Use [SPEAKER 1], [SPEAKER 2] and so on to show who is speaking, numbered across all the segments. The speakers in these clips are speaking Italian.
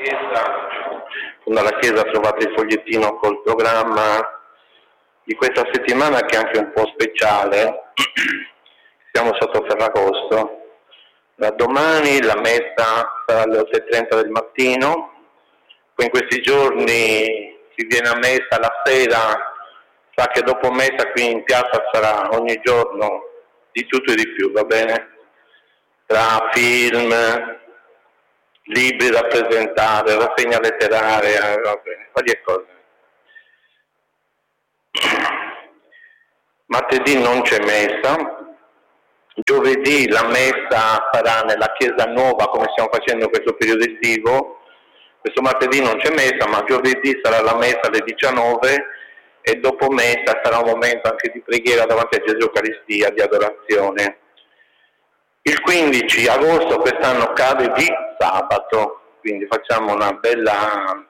[SPEAKER 1] Alla Chiesa trovate il fogliettino col programma di questa settimana, che è anche un po' speciale. Siamo sotto Ferragosto. Da domani la messa sarà alle 8:30 del mattino, poi in questi giorni si viene a messa la sera, sa che dopo messa qui in piazza sarà ogni giorno di tutto e di più, va bene? Tra film, libri da presentare, rassegna letteraria, va bene, varie cose. Martedì non c'è messa. Giovedì la messa sarà nella chiesa nuova, come stiamo facendo in questo periodo estivo. Questo martedì non c'è messa, ma giovedì sarà la messa alle 19 e dopo messa sarà un momento anche di preghiera davanti a Gesù Eucaristia, di adorazione. Il 15 agosto quest'anno cade di sabato, quindi facciamo una bella,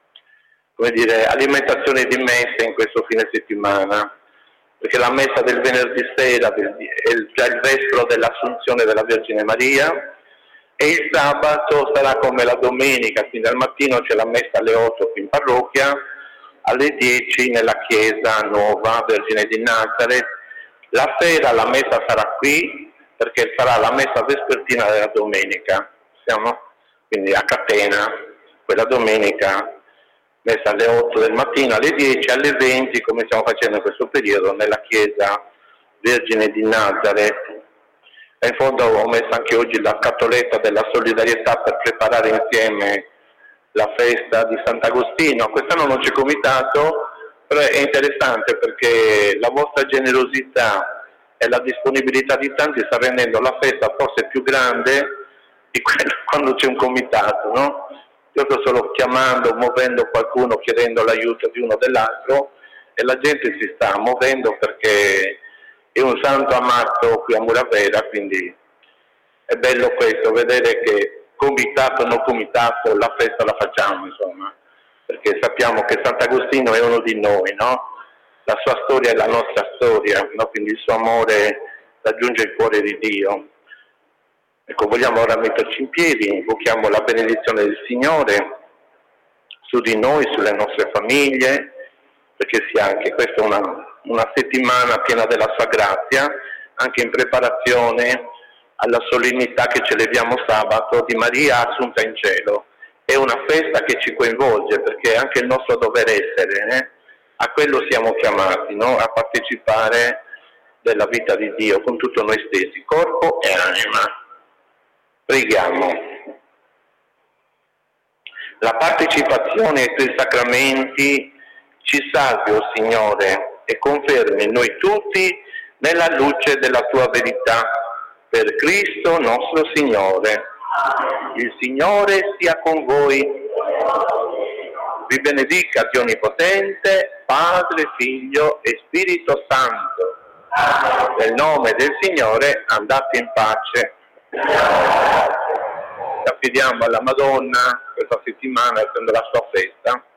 [SPEAKER 1] alimentazione di messe in questo fine settimana, perché la messa del venerdì sera è già il vespro dell'Assunzione della Vergine Maria, e il sabato sarà come la domenica, quindi al mattino c'è la messa alle 8 qui in parrocchia, alle 10 nella chiesa nuova Vergine di Nazareth. La sera la messa sarà qui, perché sarà la messa vespertina della domenica, quindi a catena, quella domenica messa alle 8 del mattino, alle 10, alle 20, come stiamo facendo in questo periodo, nella chiesa Vergine di Nazareth. E in fondo ho messo anche oggi la scatoletta della solidarietà per preparare insieme la festa di Sant'Agostino. Quest'anno non c'è comitato, però è interessante perché la vostra generosità e la disponibilità di tanti sta rendendo la festa forse più grande di quella quando c'è un comitato, no? Io sto solo chiamando, muovendo qualcuno, chiedendo l'aiuto di uno o dell'altro, e la gente si sta muovendo perché è un santo amato qui a Muravera, quindi è bello questo, vedere che comitato o non comitato la festa la facciamo, insomma, perché sappiamo che Sant'Agostino è uno di noi, no? La sua storia è la nostra storia, no? Quindi il suo amore raggiunge il cuore di Dio. Ecco, vogliamo ora metterci in piedi, invochiamo la benedizione del Signore su di noi, sulle nostre famiglie, perché sia anche questa una settimana piena della sua grazia, anche in preparazione alla solennità che celebriamo sabato di Maria Assunta in cielo. È una festa che ci coinvolge, perché è anche il nostro dovere essere, a quello siamo chiamati, no? A partecipare della vita di Dio con tutto noi stessi, corpo e anima. Preghiamo. La partecipazione ai tuoi sacramenti ci salvi, o Signore, e confermi noi tutti nella luce della tua verità. Per Cristo nostro Signore. Il Signore sia con voi. Vi benedica Dio Onnipotente, Padre, Figlio e Spirito Santo. Nel nome del Signore andate in pace. Affidiamo alla Madonna questa settimana, essendo la sua festa,